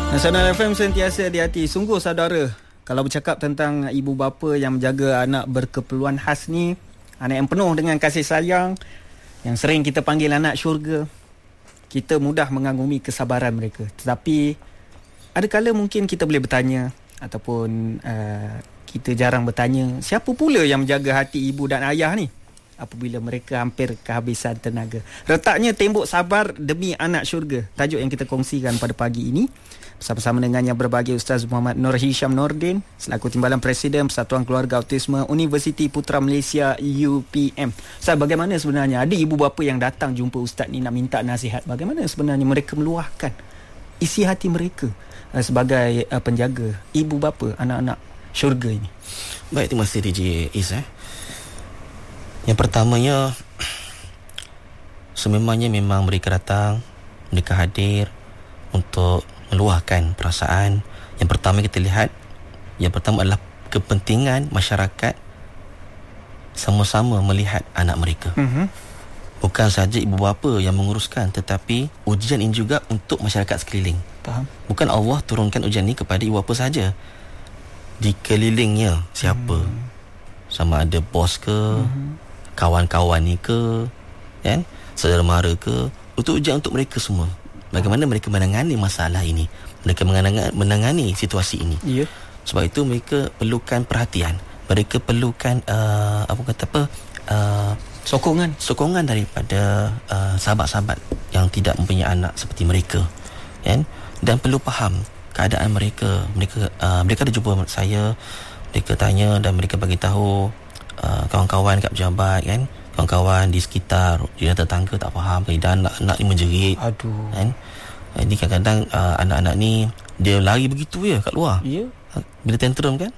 Nasional FM sentiasa di hati. Sungguh saudara, kalau bercakap tentang ibu bapa yang menjaga anak berkeperluan khas ni, anak yang penuh dengan kasih sayang, yang sering kita panggil anak syurga, kita mudah mengagumi kesabaran mereka. Tetapi ada kala mungkin kita boleh bertanya, ataupun kita jarang bertanya, siapa pula yang menjaga hati ibu dan ayah ni apabila mereka hampir kehabisan tenaga. Retaknya tembok sabar demi anak syurga, tajuk yang kita kongsikan pada pagi ini. Bersama-sama dengan yang berbahagia Ustaz Muhammad Nur Hisham Nordin, selaku Timbalan Presiden Persatuan Keluarga Autisme Universiti Putra Malaysia UPM. Ustaz, bagaimana sebenarnya ada ibu bapa yang datang jumpa Ustaz ni nak minta nasihat? Bagaimana sebenarnya mereka meluahkan isi hati mereka sebagai penjaga ibu bapa anak-anak syurga ini? Baik, terima kasih DJ Is. Yang pertamanya, sememangnya memang mereka datang, mereka hadir untuk meluahkan perasaan. Yang pertama kita lihat, yang pertama adalah kepentingan masyarakat sama-sama melihat anak mereka. Bukan saja ibu bapa yang menguruskan, tetapi ujian ini juga untuk masyarakat sekeliling. Faham? Bukan Allah turunkan ujian ini kepada ibu bapa saja. Di kelilingnya siapa? Sama ada bos ke, kawan-kawan ni ke, kan? Saudara mara ke, itu ujian untuk mereka semua. Bagaimana mereka menangani masalah ini, mereka menangani situasi ini. Ya. Sebab itu mereka perlukan perhatian, mereka perlukan sokongan daripada sahabat-sahabat yang tidak mempunyai anak seperti mereka, kan? Dan perlu faham keadaan mereka. Mereka ada jumpa saya, mereka tanya dan mereka bagi tahu kawan-kawan kat pejabat, kan, kawan-kawan di sekitar, di tetangga tak faham, dan anak ni menjerit. Aduh. Kan? Jadi kadang-kadang anak-anak ni dia lari begitu je kat luar. Ya. Bila tantrum, kan,